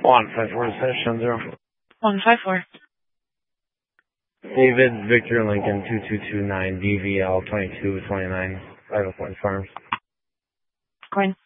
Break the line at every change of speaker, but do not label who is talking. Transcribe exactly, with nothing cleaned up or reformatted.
One five four session zero.
One five four.
David Victor Lincoln two two two nine D V L twenty two twenty nine Vital Point Farms.
Coin.